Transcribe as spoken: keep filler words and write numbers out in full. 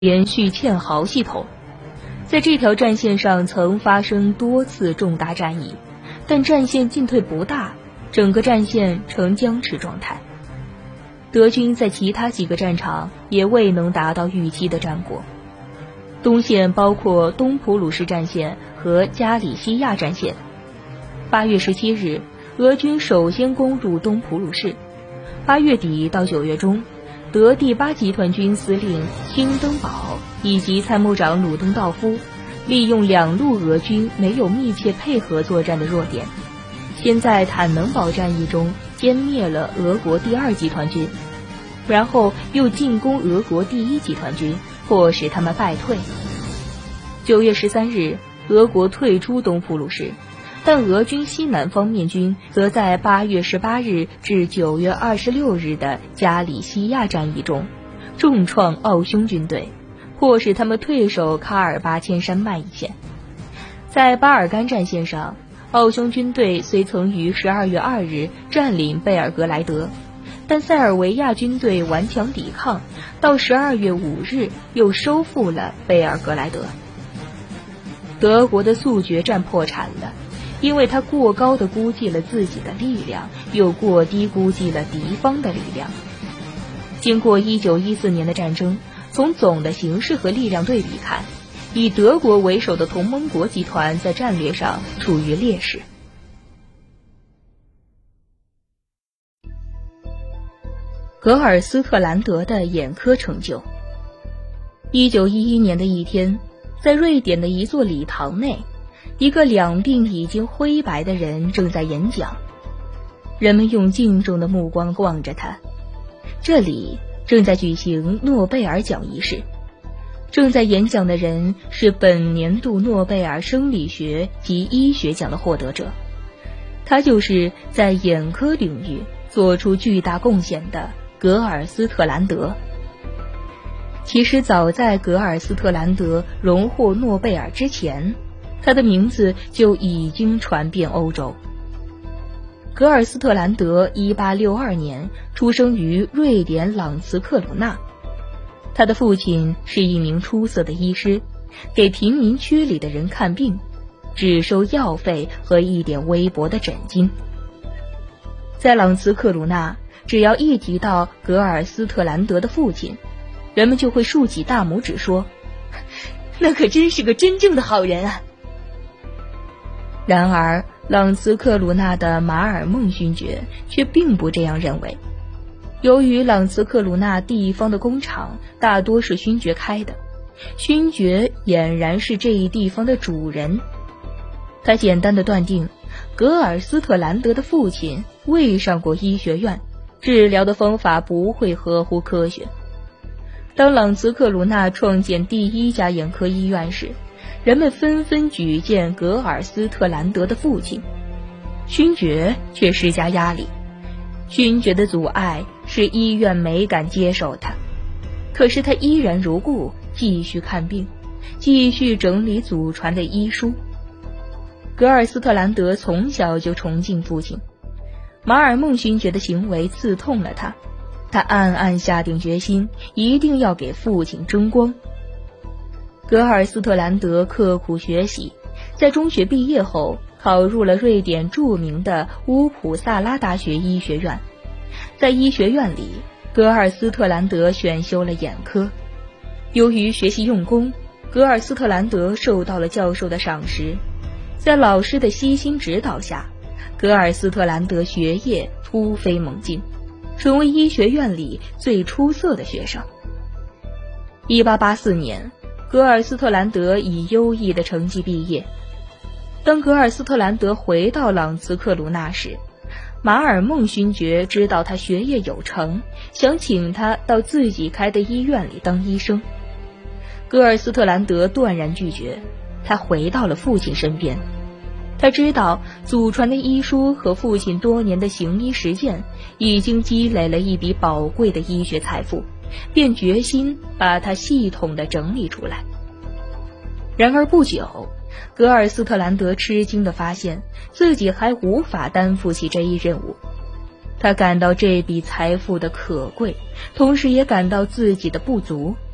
连续堑壕系统。在这条战线上曾发生多次重大战役，但战线进退不大，整个战线呈僵持状态。德军在其他几个战场也未能达到预期的战果。东线包括东普鲁士战线和加里西亚战线。八月十七日，俄军首先攻入东普鲁士。八月底到九月中，德第八集团军司令兴登堡以及参谋长鲁登道夫利用两路俄军没有密切配合作战的弱点，先在坦能堡战役中歼灭了俄国第二集团军，然后又进攻俄国第一集团军，迫使他们败退。九月十三日，俄国退出东普鲁士，但俄军西南方面军则在八月十八日至九月二十六日的加里西亚战役中重创奥匈军队，迫使他们退守喀尔巴阡山脉一线。在巴尔干战线上，奥匈军队虽曾于十二月二日占领贝尔格莱德，但塞尔维亚军队顽强抵抗，到十二月五日又收复了贝尔格莱德。德国的速决战破产了，因为他过高地估计了自己的力量，又过低估计了敌方的力量。经过一九一四年的战争，从总的形势和力量对比看，以德国为首的同盟国集团在战略上处于劣势。格尔斯特兰德的眼科成就。一九一一年的一天，在瑞典的一座礼堂内，一个两鬓已经灰白的人正在演讲，人们用敬重的目光望着他。这里正在举行诺贝尔奖仪式，正在演讲的人是本年度诺贝尔生理学及医学奖的获得者，他就是在眼科领域做出巨大贡献的格尔斯特兰德。其实早在格尔斯特兰德荣获诺贝尔之前，他的名字就已经传遍欧洲。格尔斯特兰德一八六二年出生于瑞典朗茨克鲁纳，他的父亲是一名出色的医师，给贫民区里的人看病，只收药费和一点微薄的诊金。在朗茨克鲁纳，只要一提到格尔斯特兰德的父亲，人们就会竖起大拇指说，那可真是个真正的好人啊。然而朗茨克鲁纳的马尔孟勋爵却并不这样认为。由于朗茨克鲁纳地方的工厂大多是勋爵开的，勋爵俨然是这一地方的主人。他简单的断定，格尔斯特兰德的父亲未上过医学院，治疗的方法不会合乎科学。当朗茨克鲁纳创建第一家眼科医院时，人们纷纷举荐格尔斯特兰德的父亲，勋爵却施加压力。勋爵的阻碍使医院没敢接受他，可是他依然如故，继续看病，继续整理祖传的医书。格尔斯特兰德从小就崇敬父亲，马尔孟勋爵的行为刺痛了他，他暗暗下定决心，一定要给父亲争光。格尔斯特兰德刻苦学习，在中学毕业后考入了瑞典著名的乌普萨拉大学医学院。在医学院里，格尔斯特兰德选修了眼科。由于学习用功，格尔斯特兰德受到了教授的赏识。在老师的悉心指导下，格尔斯特兰德学业突飞猛进，成为医学院里最出色的学生。一八八四年，格尔斯特兰德以优异的成绩毕业。当格尔斯特兰德回到朗茨克鲁纳时，马尔孟勋爵知道他学业有成，想请他到自己开的医院里当医生。格尔斯特兰德断然拒绝，他回到了父亲身边。他知道祖传的医书和父亲多年的行医实践已经积累了一笔宝贵的医学财富，便决心把它系统地整理出来。然而不久，格尔斯特兰德吃惊地发现自己还无法担负起这一任务。他感到这笔财富的可贵，同时也感到自己的不足。